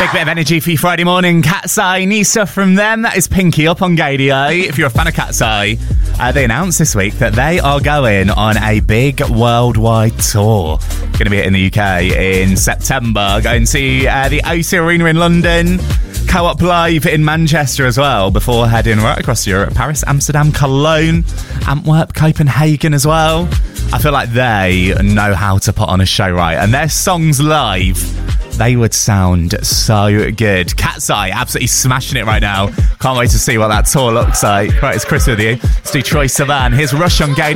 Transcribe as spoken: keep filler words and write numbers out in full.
Big bit of energy for you Friday morning. Cat's Eye, Nisa from them. That is Pinky up on Gadio. If you're a fan of Cat's Eye, uh, they announced this week that they are going on a big worldwide tour. Going to be in the U K in September. Going to see uh, the O C Arena in London, Co-op Live in Manchester as well, before heading right across Europe. Paris, Amsterdam, Cologne, Antwerp, Copenhagen as well. I feel like they know how to put on a show right, and their songs live, they would sound so good. Cat's Eye, absolutely smashing it right now. Can't wait to see what that tour looks like. Right, it's Chris with you. Let's do Troye Sivan. Here's Rush on Gadio.